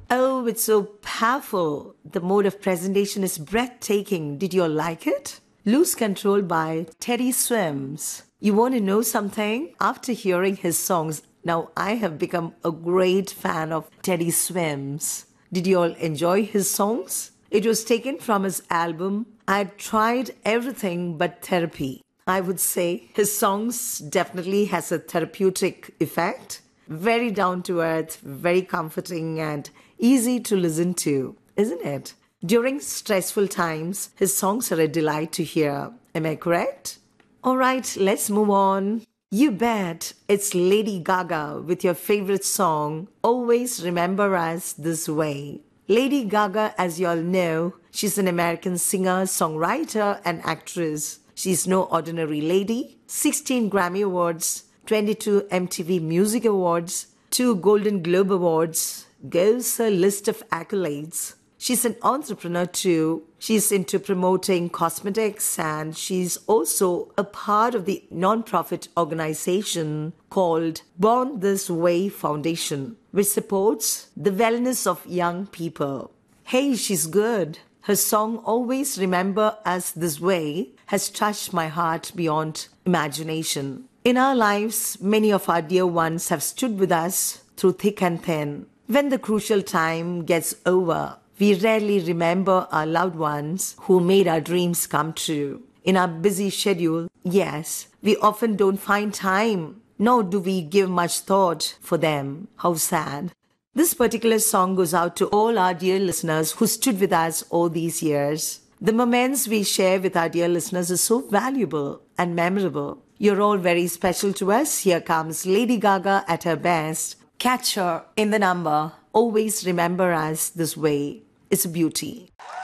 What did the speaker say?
Oh, it's so powerful. The mode of presentation is breathtaking. Did you all like it? Lose Control by Teddy Swims. You want to know something? After hearing his songs, now I have become a great fan of Teddy Swims. Did you all enjoy his songs? It was taken from his album I Tried Everything But Therapy. I would say his songs definitely has a therapeutic effect. Very down to earth, very comforting and easy to listen to, isn't it? During stressful times, his songs are a delight to hear. Am I correct? All right, let's move on. You bet. It's Lady Gaga with your favorite song, Always Remember Us This Way. Lady Gaga, as you all know, she's an American singer, songwriter, and actress. She's no ordinary lady. 16 Grammy Awards, 22 MTV Music Awards, 2 Golden Globe Awards, goes her list of accolades. She's an entrepreneur too. She's into promoting cosmetics and she's also a part of the non-profit organization called Born This Way Foundation, which supports the wellness of young people. Hey, she's good. Her song Always Remember Us This Way has touched my heart beyond imagination. In our lives, many of our dear ones have stood with us through thick and thin. When the crucial time gets over, we rarely remember our loved ones who made our dreams come true. In our busy schedule, yes, we often don't find time, nor do we give much thought for them. How sad. This particular song goes out to all our dear listeners who stood with us all these years. The moments we share with our dear listeners is so valuable and memorable. You're all very special to us. Here comes Lady Gaga at her best. Catch her in the number. Always Remember Us This Way. It's a beauty.